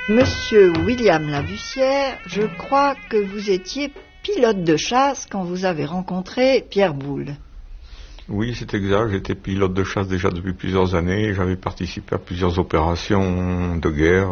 Monsieur William Labussière, je crois que vous étiez pilote de chasse quand vous avez rencontré Pierre Boulle. Oui, c'est exact. J'étais pilote de chasse déjà depuis plusieurs années. J'avais participé à plusieurs opérations de guerre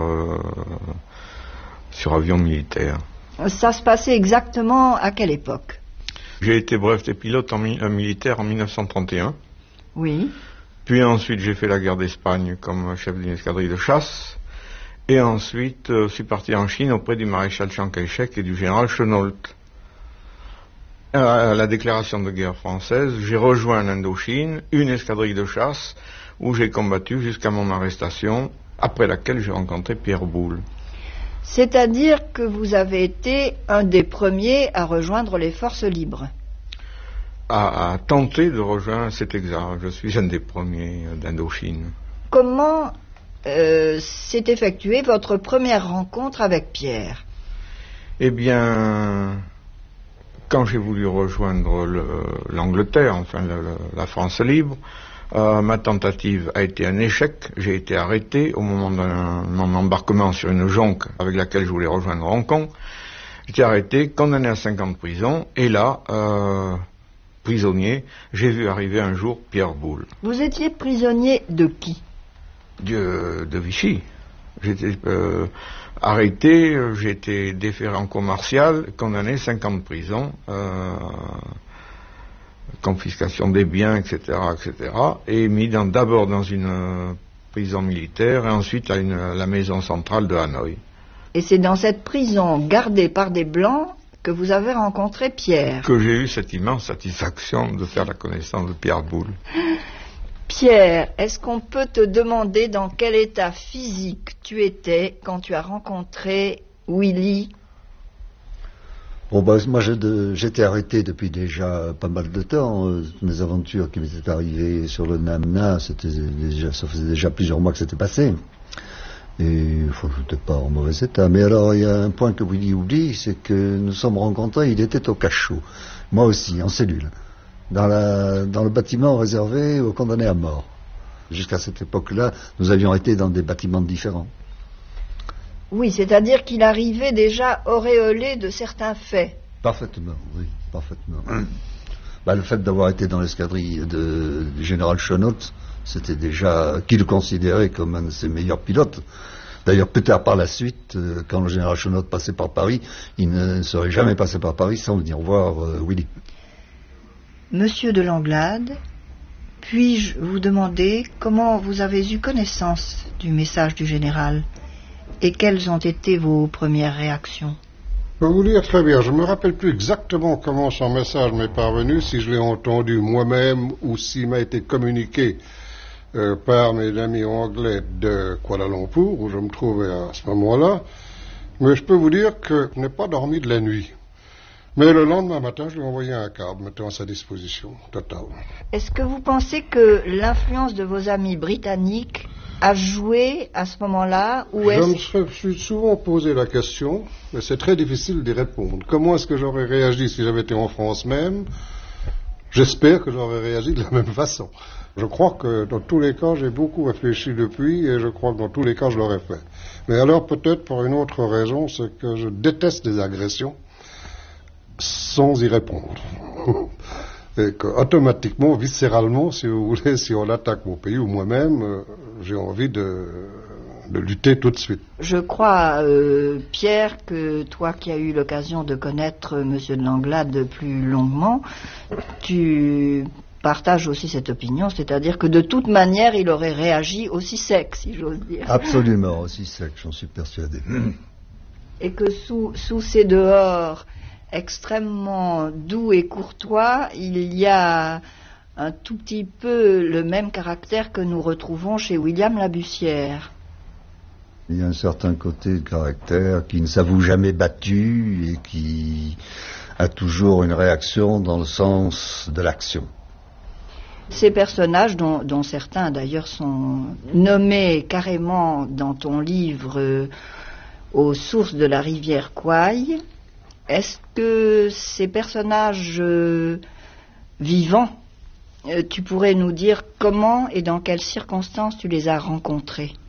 sur avions militaires. Ça se passait exactement à quelle époque? J'ai été breveté pilote militaire en 1931. Oui. Puis ensuite, j'ai fait la guerre d'Espagne comme chef d'une escadrille de chasse. Et ensuite, je suis parti en Chine auprès du maréchal Chiang Kai-shek et du général Chennault. À la déclaration de guerre française, j'ai rejoint l'Indochine, une escadrille de chasse, où j'ai combattu jusqu'à mon arrestation, après laquelle j'ai rencontré Pierre Boulle. C'est-à-dire que vous avez été un des premiers à rejoindre les forces libres. À tenter de rejoindre, c'est exact. Je suis un des premiers d'Indochine. Comment s'est effectuée votre première rencontre avec Pierre? Eh bien, quand j'ai voulu rejoindre l'Angleterre, enfin la France libre, ma tentative a été un échec. J'ai été arrêté au moment de mon embarquement sur une jonque avec laquelle je voulais rejoindre Hong Kong. J'étais arrêté, condamné à 5 ans de prison, et là, prisonnier, j'ai vu arriver un jour Pierre Boulle. Vous étiez prisonnier de qui? De Vichy. J'étais arrêté, j'ai été déféré en cour martiale, condamné 5 ans de prison, confiscation des biens, etc., et mis d'abord dans une prison militaire et ensuite à la maison centrale de Hanoï. Et c'est dans cette prison gardée par des Blancs que vous avez rencontré Pierre? Que j'ai eu cette immense satisfaction de faire la connaissance de Pierre Boulle. Pierre, est-ce qu'on peut te demander dans quel état physique tu étais quand tu as rencontré Willy? Bon, moi j'étais arrêté depuis déjà pas mal de temps. Mes aventures qui m'étaient arrivées sur le Namna, ça faisait déjà plusieurs mois que c'était passé. Et je n'étais pas en mauvais état. Mais alors, il y a un point que Willy oublie, c'est que nous sommes rencontrés, il était au cachot. Moi aussi, en cellule. Dans le bâtiment réservé aux condamnés à mort. Jusqu'à cette époque-là, nous avions été dans des bâtiments différents. Oui, c'est-à-dire qu'il arrivait déjà auréolé de certains faits. Parfaitement, oui, parfaitement. Le fait d'avoir été dans l'escadrille du général Chennault, c'était déjà, qui le considérait comme un de ses meilleurs pilotes. D'ailleurs, plus tard par la suite, quand le général Chennault passait par Paris, il ne serait jamais passé par Paris sans venir voir Willy. Monsieur de Langlade, puis-je vous demander comment vous avez eu connaissance du message du général et quelles ont été vos premières réactions? Je peux vous dire très bien, je ne me rappelle plus exactement comment son message m'est parvenu, si je l'ai entendu moi-même ou s'il m'a été communiqué par mes amis anglais de Kuala Lumpur, où je me trouvais à ce moment-là. Mais je peux vous dire que je n'ai pas dormi de la nuit. Mais le lendemain matin, je lui ai envoyé un câble mettant à sa disposition totale. Est-ce que vous pensez que l'influence de vos amis britanniques a joué à ce moment-là ou Je me suis souvent posé la question, mais c'est très difficile d'y répondre. Comment est-ce que j'aurais réagi si j'avais été en France même? J'espère que j'aurais réagi de la même façon. Je crois que dans tous les cas, j'ai beaucoup réfléchi depuis et je crois que dans tous les cas, je l'aurais fait. Mais alors peut-être pour une autre raison, c'est que je déteste les agressions sans y répondre. Et que, automatiquement, viscéralement, si vous voulez, si on attaque mon pays ou moi-même, j'ai envie de lutter tout de suite. Je crois, Pierre, que toi qui as eu l'occasion de connaître Monsieur de Langlade plus longuement, tu partages aussi cette opinion, c'est-à-dire que de toute manière, il aurait réagi aussi sec, si j'ose dire. Absolument, aussi sec, j'en suis persuadé. Et que sous ces dehors extrêmement doux et courtois, il y a un tout petit peu le même caractère que nous retrouvons chez William Labussière. Il y a un certain côté de caractère qui ne s'avoue jamais battu et qui a toujours une réaction dans le sens de l'action. Ces personnages, dont certains d'ailleurs sont nommés carrément dans ton livre aux sources de la rivière Kwai, est-ce que ces personnages vivants, tu pourrais nous dire comment et dans quelles circonstances tu les as rencontrés?